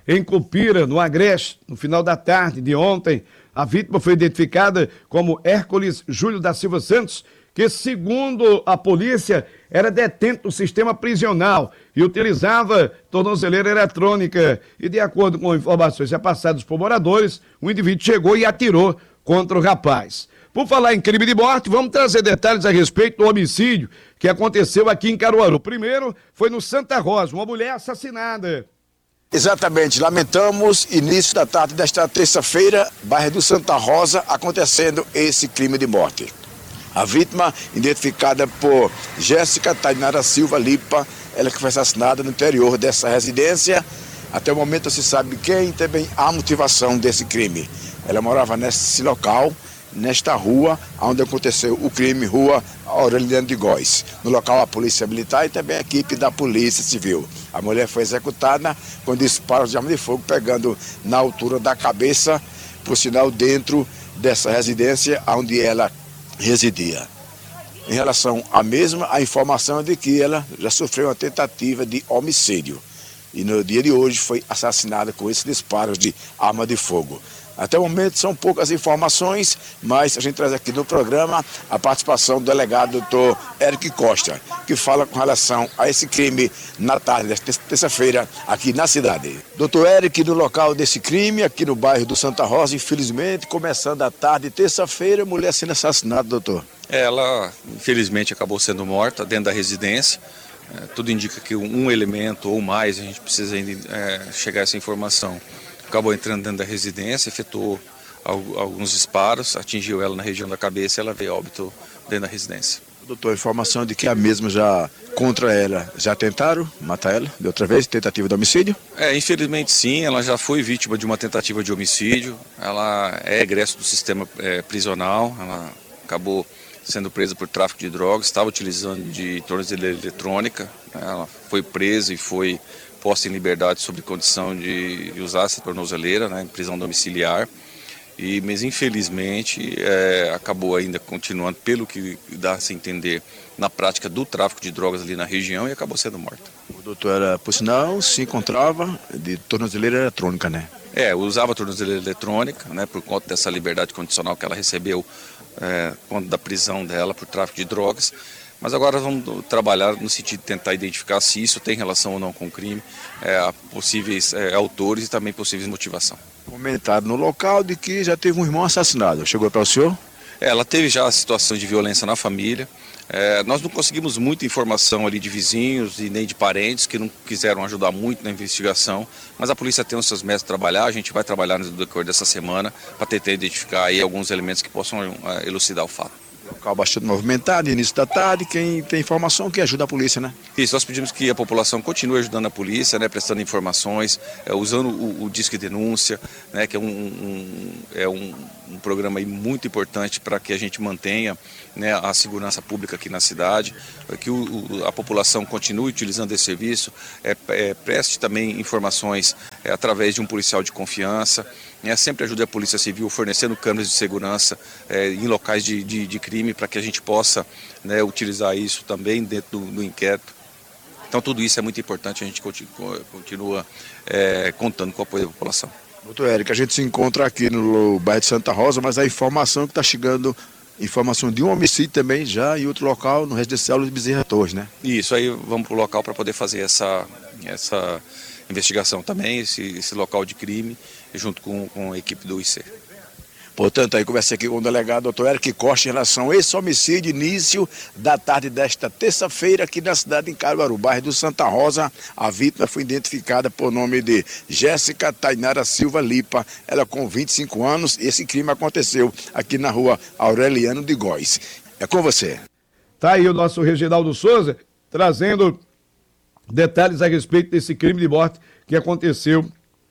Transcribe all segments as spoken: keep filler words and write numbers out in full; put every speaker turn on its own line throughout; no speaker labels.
em Cupira, no Agreste, no final da tarde de ontem. A vítima foi identificada como Hércules Júlio da Silva Santos, que, segundo a polícia, era detento do sistema prisional e utilizava tornozeleira eletrônica. E, de acordo com informações repassadas por moradores, o indivíduo chegou e atirou contra o rapaz. Por falar em crime de morte, vamos trazer detalhes a respeito do homicídio que aconteceu aqui em Caruaru. Primeiro, foi no Santa Rosa, uma mulher assassinada.
Exatamente, lamentamos, início da tarde desta terça-feira, bairro do Santa Rosa, acontecendo esse crime de morte. A vítima, identificada por Jéssica Tainara Silva Lipa, ela que foi assassinada no interior dessa residência. Até o momento se sabe quem e também a motivação desse crime. Ela morava nesse local, nesta rua onde aconteceu o crime, Rua Aureliano de Góes. No local, a Polícia Militar e também a equipe da Polícia Civil. A mulher foi executada com disparos de arma de fogo, pegando na altura da cabeça, por sinal, dentro dessa residência onde ela residia. Em relação à mesma, a informação é de que ela já sofreu uma tentativa de homicídio. E no dia de hoje foi assassinada com esses disparos de arma de fogo. Até o momento são poucas informações, mas a gente traz aqui no programa a participação do delegado doutor Eric Costa, que fala com relação a esse crime na tarde desta terça-feira aqui na cidade. doutor Eric, no local desse crime, aqui no bairro do Santa Rosa, infelizmente, começando a tarde, terça-feira, mulher sendo assassinada, doutor.
Ela, infelizmente, acabou sendo morta dentro da residência. É, tudo indica que um elemento ou mais, a gente precisa ainda é, chegar a essa informação. Acabou entrando dentro da residência, efetuou alguns disparos, atingiu ela na região da cabeça e ela veio a óbito dentro da residência.
Doutor, a informação de que a mesma já, contra ela, já tentaram matar ela de outra vez, tentativa de homicídio?
É, infelizmente sim, ela já foi vítima de uma tentativa de homicídio, ela é egresso do sistema é, prisional, ela acabou sendo presa por tráfico de drogas, estava utilizando de tornozeleira eletrônica, ela foi presa e foi posta em liberdade sob condição de usar essa tornozeleira, né, em prisão domiciliar, e, mas infelizmente é, acabou ainda continuando, pelo que dá a se entender, na prática do tráfico de drogas ali na região e acabou sendo morta.
O doutor, era, por sinal, se encontrava de tornozeleira eletrônica, né?
É, usava tornozeleira eletrônica, né, por conta dessa liberdade condicional que ela recebeu é, quando da prisão dela por tráfico de drogas. Mas agora vamos trabalhar no sentido de tentar identificar se isso tem relação ou não com o crime, é, possíveis é, autores e também possíveis motivação.
Comentário no local de que já teve um irmão assassinado. Chegou para o senhor?
É, ela teve já a situação de violência na família. É, nós não conseguimos muita informação ali de vizinhos e nem de parentes que não quiseram ajudar muito na investigação, mas a polícia tem os seus métodos de trabalhar, a gente vai trabalhar no decorrer dessa semana para tentar identificar aí alguns elementos que possam é, elucidar o fato.
Local bastante movimentado, início da tarde, quem tem informação que ajuda a polícia, né?
Isso, nós pedimos que a população continue ajudando a polícia, né, prestando informações, é, usando o, o Disque Denúncia, né, que é, um, um, é um, um programa aí muito importante para que a gente mantenha, né, a segurança pública aqui na cidade, que o, o, a população continue utilizando esse serviço, é, é, preste também informações é, através de um policial de confiança, né, sempre ajude a Polícia Civil fornecendo câmeras de segurança é, em locais de, de, de crime para que a gente possa, né, utilizar isso também dentro do, do inquérito. Então tudo isso é muito importante, a gente continua, continua é, contando com o apoio da população.
Doutor Eric, a gente se encontra aqui no bairro de Santa Rosa, mas a informação que está chegando, informação de um homicídio também já em outro local, no residencial Luiz Bezerra Torres, né?
Isso, aí vamos para o local para poder fazer essa, essa investigação também, esse, esse local de crime, junto com, com a equipe do I C.
Portanto, aí conversei aqui com o delegado doutor Eric Costa em relação a esse homicídio, início da tarde desta terça-feira aqui na cidade de Caruaru, bairro do Santa Rosa. A vítima foi identificada por nome de Jéssica Tainara Silva Lipa, ela com vinte e cinco anos. Esse crime aconteceu aqui na rua Aureliano de Góes. É com você.
Tá aí o nosso Reginaldo Souza trazendo detalhes a respeito desse crime de morte que aconteceu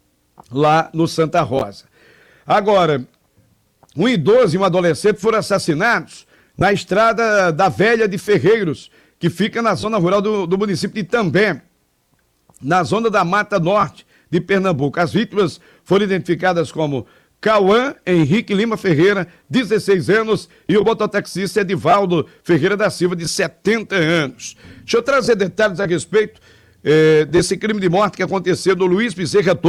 lá no Santa Rosa. Agora, um idoso e um adolescente foram assassinados na estrada da Velha de Ferreiros, que fica na zona rural do, do município de Itambé, na zona da Mata Norte de Pernambuco. As vítimas foram identificadas como Cauã Henrique Lima Ferreira, dezesseis anos, e o mototaxista Edivaldo Ferreira da Silva, de setenta anos. Deixa eu trazer detalhes a respeito eh, desse crime de morte que aconteceu no Luiz Bezerra Torres.